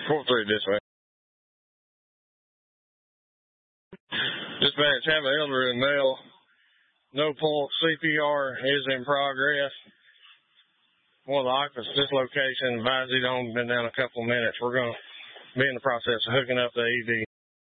4-3 dispatch. Dispatch, have an elderly male. No pulse. CPR is in progress. One of the occupants at this location advised he'd only been down a couple of minutes. We're going to be in the process of hooking up the ED.